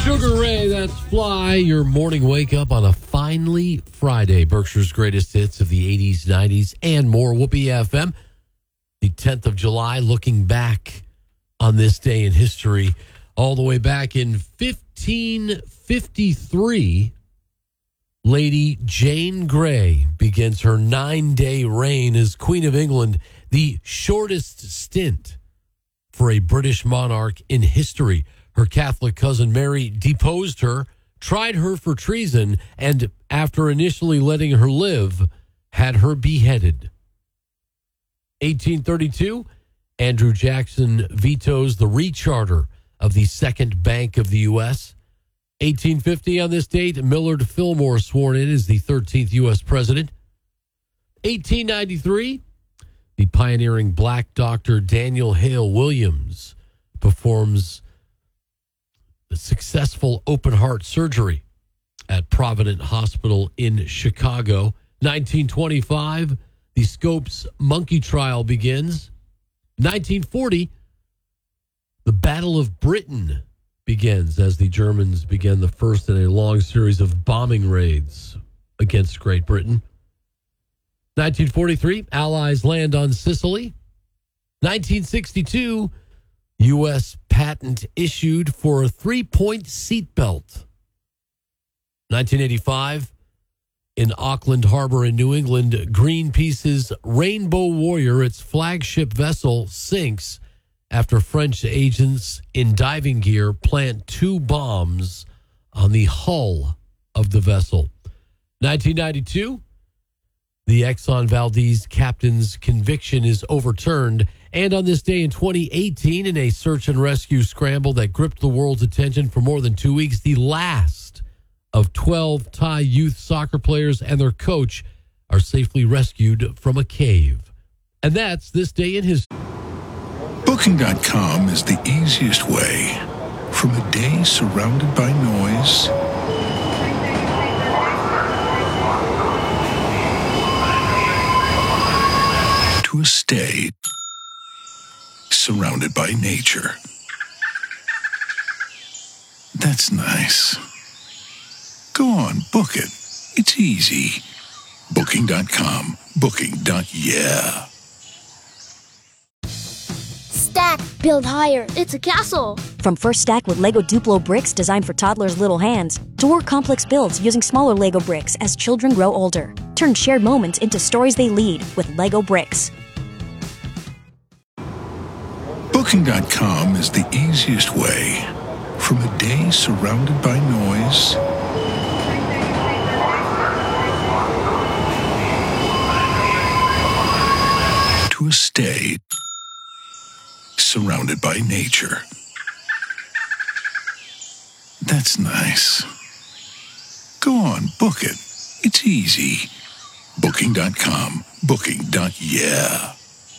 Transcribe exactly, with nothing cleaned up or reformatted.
Sugar Ray, that's Fly, your morning wake up on a finally Friday. Berkshire's greatest hits of the eighties, nineties, and more. Whoopee F M, the tenth of July, looking back on this day in history. All the way back in fifteen fifty-three, Lady Jane Grey begins her nine-day reign as Queen of England, the shortest stint for a British monarch in history. Her Catholic cousin Mary deposed her, tried her for treason, and after initially letting her live, had her beheaded. eighteen thirty-two, Andrew Jackson vetoes the recharter of the Second Bank of the U S eighteen fifty, on this date, Millard Fillmore sworn in as the thirteenth U S president. eighteen ninety-three, the pioneering black doctor Daniel Hale Williams performs the successful open-heart surgery at Provident Hospital in Chicago. nineteen twenty-five, the Scopes monkey trial begins. nineteen forty, the Battle of Britain begins as the Germans begin the first in a long series of bombing raids against Great Britain. nineteen forty-three, Allies land on Sicily. nineteen sixty-two, U S patent issued for a three-point seatbelt. nineteen eighty-five, in Auckland Harbor in New England, Greenpeace's Rainbow Warrior, its flagship vessel, sinks after French agents in diving gear plant two bombs on the hull of the vessel. nineteen ninety-two, the Exxon Valdez captain's conviction is overturned. And on this day in twenty eighteen, in a search and rescue scramble that gripped the world's attention for more than two weeks, the last of twelve Thai youth soccer players and their coach are safely rescued from a cave. And that's this day in history. Booking dot com is the easiest way from a day surrounded by noise to a stay surrounded by nature. That's nice. Go on, book it. It's easy. Booking dot com. Booking. Yeah. Stack, build higher. It's a castle. From First Stack with Lego Duplo bricks designed for toddlers' little hands, to more complex builds using smaller Lego bricks as children grow older. Turn shared moments into stories they lead with Lego bricks. Booking dot com is the easiest way from a day surrounded by noise to a stay surrounded by nature. That's nice. Go on, book it. It's easy. Booking dot com. Booking. Yeah.